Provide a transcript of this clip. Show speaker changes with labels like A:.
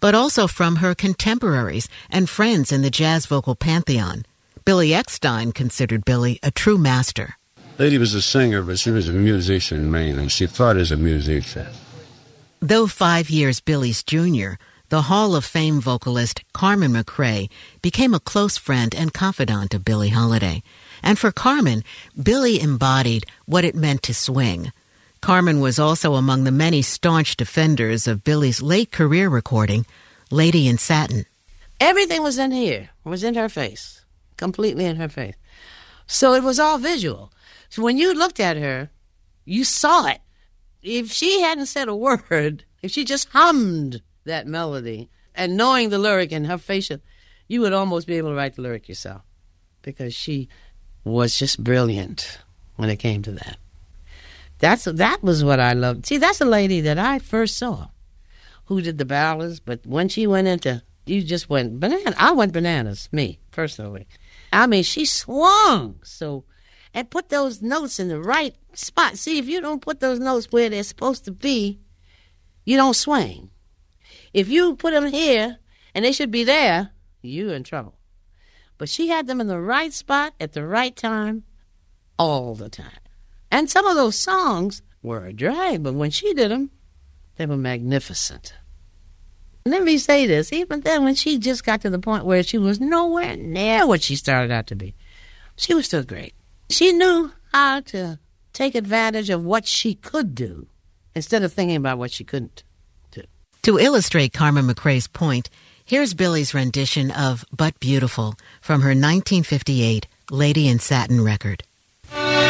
A: but also from her contemporaries and friends in the jazz vocal pantheon. Billy Eckstine considered Billie a true master.
B: Lady was a singer, but she was a musician mainly. She thought as a musician.
A: Though 5 years Billie's junior, the Hall of Fame vocalist Carmen McRae became a close friend and confidant of Billie Holiday. And for Carmen, Billie embodied what it meant to swing. Carmen was also among the many staunch defenders of Billie's late career recording, Lady in Satin.
C: Everything was in here, was in her face, completely in her face. So it was all visual. So when you looked at her, you saw it. If she hadn't said a word, if she just hummed that melody, and knowing the lyric and her facial, you would almost be able to write the lyric yourself, because she was just brilliant when it came to that. That was what I loved. See, that's a lady that I first saw who did the ballads, but when she went into, you just went banana. I went bananas, me, personally. I mean, she swung so, and put those notes in the right spot. See, if you don't put those notes where they're supposed to be, you don't swing. If you put them here and they should be there, you're in trouble. But she had them in the right spot at the right time all the time. And some of those songs were a drag, but when she did them, they were magnificent. Let me say this, even then when she just got to the point where she was nowhere near what she started out to be, she was still great. She knew how to take advantage of what she could do instead of thinking about what she couldn't do.
A: To illustrate Carmen McRae's point, here's Billie's rendition of But Beautiful from her 1958 Lady in Satin record.